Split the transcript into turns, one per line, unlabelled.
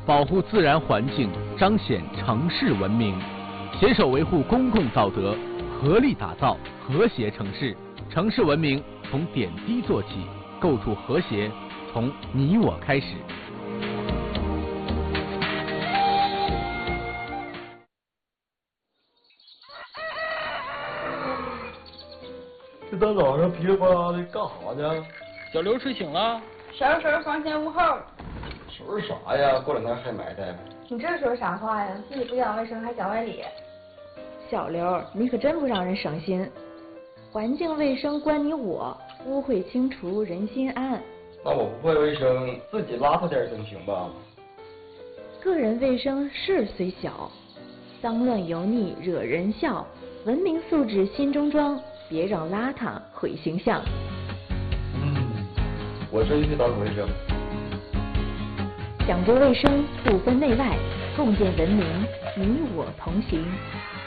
保护自然环境，彰显城市文明，携手维护公共道德，合力打造和谐城市。城市文明从点滴做起，构筑和谐从你我开始。
这大早上噼里啪啦的干啥呢？
小刘睡醒了，
收拾房前屋后。
收拾啥呀？过两天还埋汰。
你这说啥话呀？自己不讲卫生还讲外理。
小刘，你可真不让人省心。环境卫生关你我，污秽清除人心安。
那我不会卫生，自己邋遢点总行吧？
个人卫生事虽小，脏乱油腻惹人笑。文明素质心中装，别让邋遢毁形象。
我这就去打扫卫生。
讲究卫生，不分内外，共建文明，你我同行。